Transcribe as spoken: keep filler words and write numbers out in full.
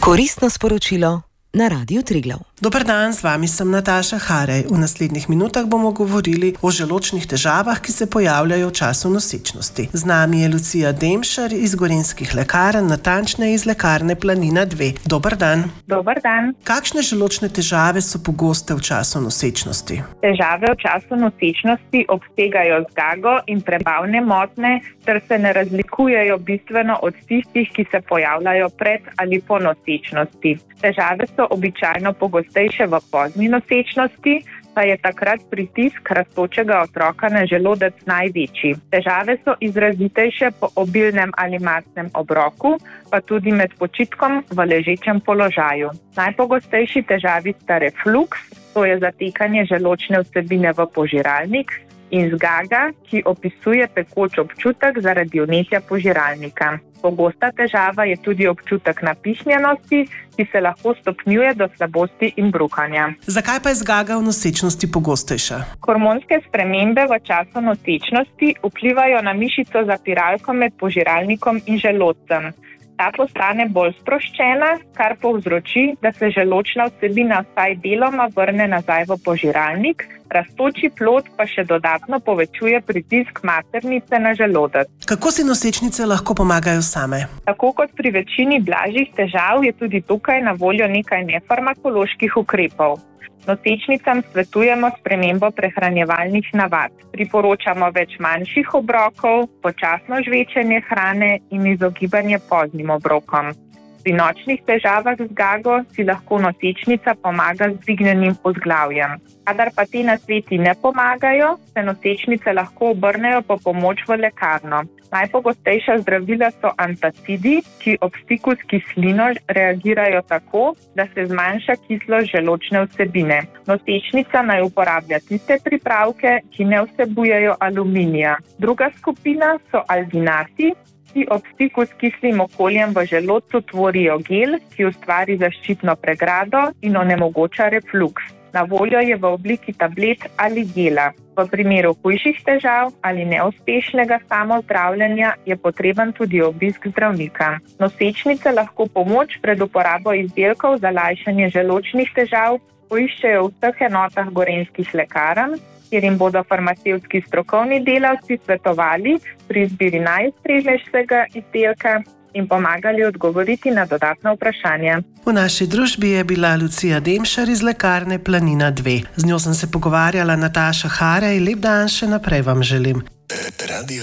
Koristno sporočilo na Radiu Triglav. Dober dan, z vami sem Nataša Harej. V naslednjih minutah bomo govorili o želodčnih težavah, ki se pojavljajo v času nosečnosti. Z nami je Lucija Demšar iz Gorenjskih lekarn, natančneje iz lekarne Planina dve. Dober dan. Dober dan. Kakšne želodčne težave so pogoste v času nosečnosti? Težave v času nosečnosti obsegajo zgago in prebavne motnje, ter se ne razlikujejo bistveno od tistih, ki se pojavljajo pred ali po nosečnosti. Težave so običajno pogostejše v pozni nosečnosti, pa je takrat pritisk rastočega otroka na želodec največji. Težave so izrazitejše po obilnem ali mastnem obroku, pa tudi med počitkom v ležečem položaju. Najpogostejši težavi sta refluks, to je zatekanje želodčne vsebine v požiralnik, in zgaga, ki opisuje pekoč občutek zaradi vnetja požiralnika. Pogosta težava je tudi občutek napihnjenosti, ki se lahko stopnjuje do slabosti in brukanja. Zakaj pa je zgaga v nosečnosti pogostejša? Hormonske spremembe v času nosečnosti vplivajo na mišico zapiralko med požiralnikom in želodcem. Ta postane bolj sproščena, kar povzroči, da se želodčna vsebina vsaj deloma vrne nazaj v požiralnik, rastoči plod pa še dodatno povečuje pritisk maternice na želodec. Kako si nosečnice lahko pomagajo same? Tako kot pri večini blažjih težav je tudi tukaj na voljo nekaj nefarmakoloških ukrepov. Nosečnicam svetujemo spremembo prehranjevalnih navad. Priporočamo več manjših obrokov, počasno žvečenje hrane in izogibanje poznim obrokom. Pri nočnih težavah z zgago si lahko nosečnica pomaga z dvignjenim vzglavjem. Kadar pa te nasveti ne pomagajo, se nosečnice lahko obrnejo po pomoč v lekarno. Najpogostejša zdravila so antacidi, ki ob stiku s kislino reagirajo tako, da se zmanjša kislost želodčne vsebine. Nosečnica naj uporablja tiste pripravke, ki ne vsebujejo aluminija. Druga skupina so alginati, ki ob stiku s kislim okoljem v želodcu tvorijo gel, ki ustvari zaščitno pregrado in onemogoča refluks. Na voljo je v obliki tablet ali gela. V primeru hujših težav ali neuspešnega samozdravljenja je potreben tudi obisk zdravnika. Nosečnice lahko pomoč pred uporabo izdelkov za lajšanje želodčnih težav poiščejo v vseh enotah Gorenjskih lekarn, kjer jim bodo farmacevtski strokovni delavci svetovali pri izbiri najustreznejšega izdelka in pomagali odgovoriti na dodatna vprašanja. V naši družbi je bila Lucija Demšar iz lekarne Planina dve. Z njo sem se pogovarjala Nataša Harej. Lep dan še naprej vam želim. Radio